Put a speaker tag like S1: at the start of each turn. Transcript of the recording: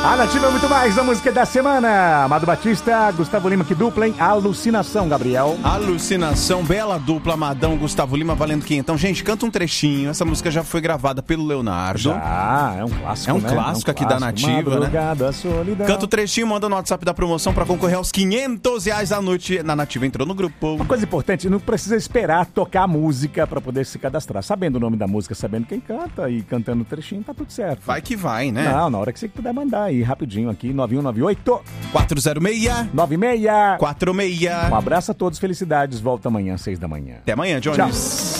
S1: A Nativa é muito mais da música da semana. Amado Batista, Gustavo Lima, que dupla, hein? Alucinação, Gabriel.
S2: Alucinação, bela dupla, Amadão, Gustavo Lima, valendo quinhentão. Gente, canta um trechinho. Essa música já foi gravada pelo Leonardo.
S1: Já, é um clássico,
S2: É um
S1: né?
S2: clássico aqui da Nativa, né?
S1: Solidão.
S2: Canta o trechinho, manda no WhatsApp da promoção pra concorrer aos R$500 da noite. Na Nativa entrou no grupo.
S1: Uma coisa importante, não precisa esperar tocar a música pra poder se cadastrar. Sabendo o nome da música, sabendo quem canta e cantando o trechinho, tá tudo certo.
S2: Vai que vai, né?
S1: Não, na hora que você puder mandar aí, rapidinho aqui, 9198
S2: 406
S1: 96
S2: 46.
S1: Um abraço a todos, felicidades. Volta amanhã, 6 da manhã.
S2: Até amanhã, Jones.
S1: Tchau.